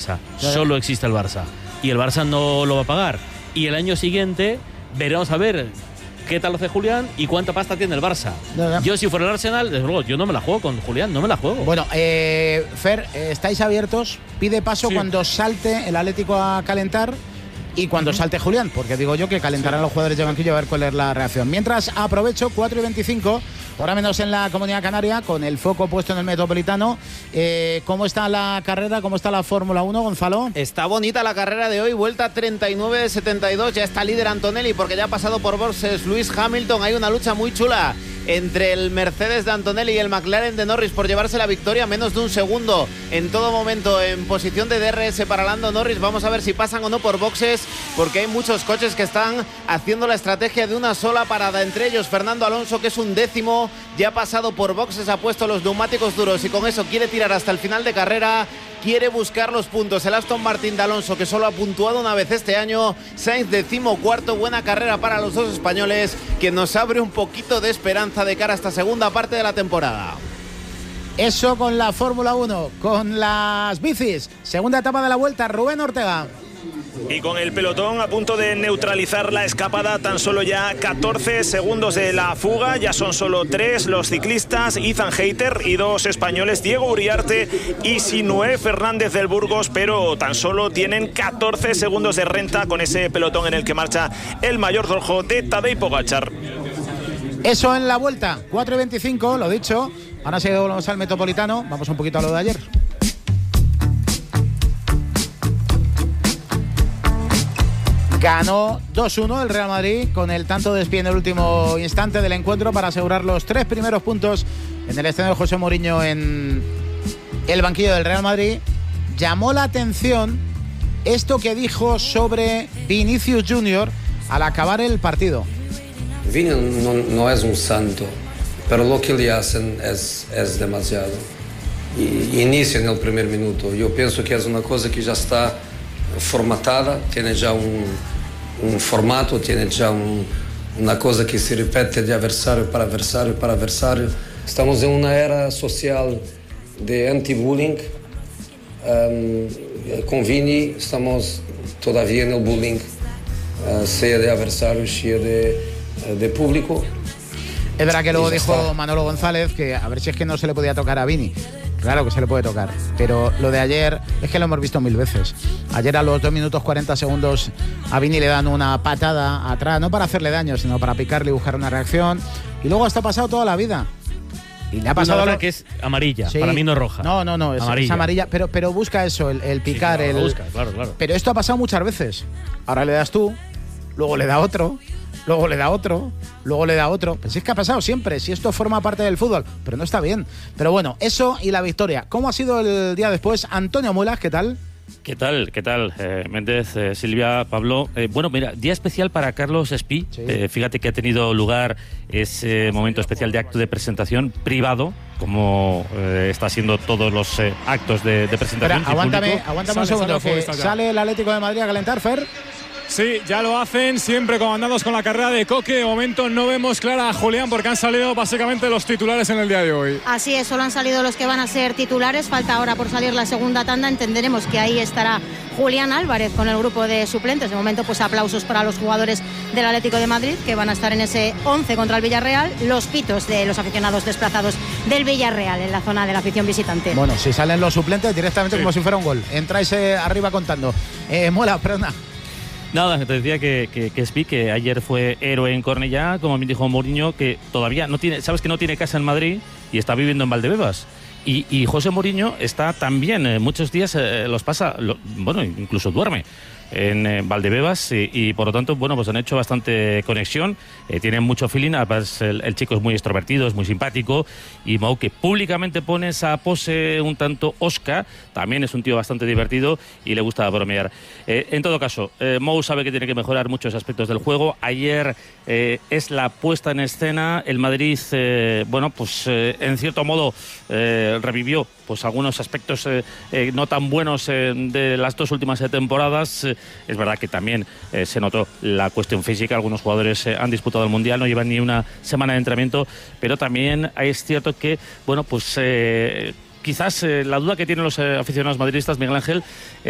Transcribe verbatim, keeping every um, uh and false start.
Barça. Solo existe el Barça. Y el Barça no lo va a pagar. Y el año siguiente veremos a ver qué tal hace Julián y cuánta pasta tiene el Barça. No, no. Yo, si fuera el Arsenal, desde luego, yo no me la juego con Julián, no me la juego. Bueno, eh, Fer, eh, ¿estáis abiertos? Pide paso sí. cuando salte el Atlético a calentar y cuando uh-huh. salte Julián, porque digo yo que calentarán sí. los jugadores de banquillo a ver cuál es la reacción. Mientras, aprovecho, cuatro y veinticinco, ahora menos en la Comunidad Canaria, con el foco puesto en el Metropolitano. Eh, ¿Cómo está la carrera? ¿Cómo está la Fórmula uno, Gonzalo? Está bonita la carrera de hoy, vuelta treinta y nueve de setenta y dos, ya está líder Antonelli porque ya ha pasado por boxes Lewis Hamilton. Hay una lucha muy chula entre el Mercedes de Antonelli y el McLaren de Norris por llevarse la victoria, menos de un segundo en todo momento en posición de D R S para Lando Norris. Vamos a ver si pasan o no por boxes, porque hay muchos coches que están haciendo la estrategia de una sola parada, entre ellos Fernando Alonso, que es un décimo, ya ha pasado por boxes, ha puesto los neumáticos duros y con eso quiere tirar hasta el final de carrera. Quiere buscar los puntos. El Aston Martin de Alonso, que solo ha puntuado una vez este año. Sainz decimocuarto. Buena carrera para los dos españoles, que nos abre un poquito de esperanza de cara a esta segunda parte de la temporada. Eso con la Fórmula uno, con las bicis. Segunda etapa de la vuelta, Rubén Ortega. Y con el pelotón a punto de neutralizar la escapada, tan solo ya catorce segundos de la fuga, ya son solo tres los ciclistas, Ethan Hayter y dos españoles, Diego Uriarte y Sinué Fernández del Burgos, pero tan solo tienen catorce segundos de renta con ese pelotón en el que marcha el mayor rojo de Tadej Pogačar. Eso en la vuelta, cuatro y veinticinco, lo dicho. Ahora sí volvemos al Metropolitano, vamos un poquito a lo de ayer. Ganó dos uno el Real Madrid con el tanto de Espí en el último instante del encuentro para asegurar los tres primeros puntos en el estadio de José Mourinho en el banquillo del Real Madrid. Llamó la atención esto que dijo sobre Vinicius Junior al acabar el partido. Vini no, no es un santo, pero lo que le hacen es, es demasiado. Y, inicia en el primer minuto. Yo pienso que es una cosa que ya está formatada, tiene ya un, un formato, tiene ya un, una cosa que se repite de adversario para adversario para adversario. Estamos en una era social de anti-bullying. Um, con Vini estamos todavía en el bullying, uh, sea de adversario, sea de, uh, de público. Es verdad que luego dijo está. Manolo González que a ver si es que no se le podía tocar a Vini. Claro que se le puede tocar, pero lo de ayer es que lo hemos visto mil veces. Ayer a los dos minutos cuarenta segundos a Vini le dan una patada atrás, no para hacerle daño, sino para picarle y buscar una reacción. Y luego hasta ha pasado toda la vida. Y le ha pasado lo que es amarilla, sí. Para mí no es roja. No, no, no, es amarilla, es amarilla pero, pero busca eso, el, el picar. Sí, claro, el... busca, claro, claro. Pero esto ha pasado muchas veces. Ahora le das tú, luego le da otro, luego le da otro, luego le da otro. Pues es que ha pasado siempre, si esto forma parte del fútbol, pero no está bien. Pero bueno, eso y la victoria. ¿Cómo ha sido el día después? Antonio Muelas, ¿qué tal? ¿Qué tal? ¿Qué tal? Eh, Méndez, eh, Silvia, Pablo. Eh, bueno, mira, día especial para Carlos Espí. Sí. Eh, fíjate que ha tenido lugar ese momento especial de acto de presentación privado, como eh, está haciendo todos los eh, actos de, de presentación. Espera, aguántame, aguántame un segundo, que sale el Atlético de Madrid a calentar, Fer. Sí, ya lo hacen, siempre comandados con la carrera de Coque. De momento no vemos clara a Julián porque han salido básicamente los titulares en el día de hoy. Así es, solo han salido los que van a ser titulares. Falta ahora por salir la segunda tanda. Entenderemos que ahí estará Julián Álvarez con el grupo de suplentes. De momento, pues aplausos para los jugadores del Atlético de Madrid que van a estar en ese once contra el Villarreal. Los pitos de los aficionados desplazados del Villarreal en la zona de la afición visitante. Bueno, si salen los suplentes directamente sí. Como si fuera un gol. Entráis eh, arriba contando. Eh, Muela, perdona. Nada, te decía que, que, que Espí, que ayer fue héroe en Cornellá, como me dijo Mourinho, que todavía no tiene, sabes que no tiene casa en Madrid y está viviendo en Valdebebas. Y, y José Mourinho está también, eh, muchos días eh, los pasa, lo, bueno, incluso duerme en eh, Valdebebas y, y por lo tanto, bueno, pues han hecho bastante conexión, eh, tienen mucho feeling, además el, el chico es muy extrovertido, es muy simpático y Mou, que públicamente pone esa pose un tanto osca, también es un tío bastante divertido y le gusta bromear. Eh, en todo caso, eh, Mou sabe que tiene que mejorar muchos aspectos del juego. Ayer eh, es la puesta en escena, el Madrid, eh, bueno, pues eh, en cierto modo eh, revivió pues algunos aspectos eh, eh, no tan buenos eh, de las dos últimas eh, temporadas. Eh, es verdad que también eh, se notó la cuestión física, algunos jugadores eh, han disputado el Mundial, no llevan ni una semana de entrenamiento, pero también es cierto que, bueno, pues... Eh, quizás eh, la duda que tienen los eh, aficionados madridistas, Miguel Ángel,